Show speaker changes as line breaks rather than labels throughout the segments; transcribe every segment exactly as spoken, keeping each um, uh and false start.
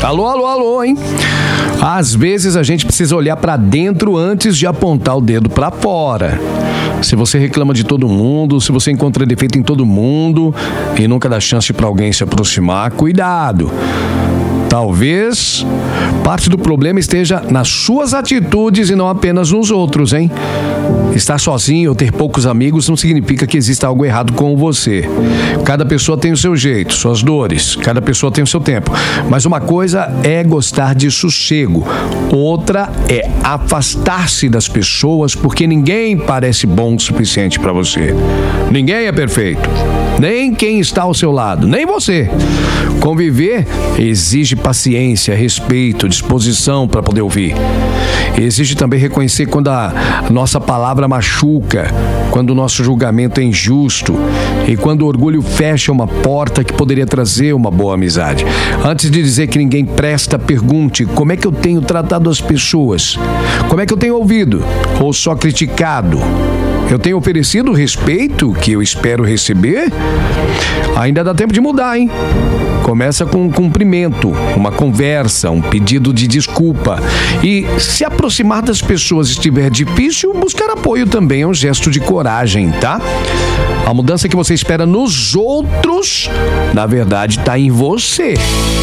Alô, alô, alô, hein? Às vezes a gente precisa olhar pra dentro antes de apontar o dedo pra fora. Se você reclama de todo mundo, se você encontra defeito em todo mundo e nunca dá chance pra alguém se aproximar, cuidado. Talvez parte do problema esteja nas suas atitudes e não apenas nos outros, hein? Estar sozinho ou ter poucos amigos não significa que exista algo errado com você. Cada pessoa tem o seu jeito, suas dores. Cada pessoa tem o seu tempo. Mas uma coisa é gostar de sossego. Outra é afastar-se das pessoas porque ninguém parece bom o suficiente para você. Ninguém é perfeito. Nem quem está ao seu lado, nem você. Conviver exige paciência, respeito, disposição para poder ouvir. Exige também reconhecer quando a nossa palavra machuca, quando o nosso julgamento é injusto e quando o orgulho fecha uma porta que poderia trazer uma boa amizade. Antes de dizer que ninguém presta, pergunte: como é que eu tenho tratado as pessoas? Como é que eu tenho ouvido? Ou só criticado? Eu tenho oferecido o respeito que eu espero receber? Ainda dá tempo de mudar, hein? Começa com um cumprimento, uma conversa, um pedido de desculpa. E se aproximar das pessoas estiver difícil, buscar apoio também é um gesto de coragem, tá? A mudança que você espera nos outros, na verdade, está em você.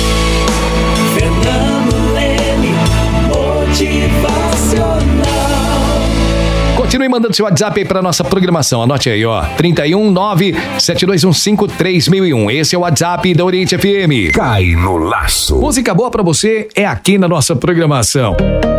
Fernando Leme, motivacional.
Continue mandando seu WhatsApp aí para nossa programação. Anote aí, ó. trinta e um, nove sete dois um cinco, três mil e um. Esse é o WhatsApp da Oriente F M.
Cai no laço.
Música boa para você é aqui na nossa programação.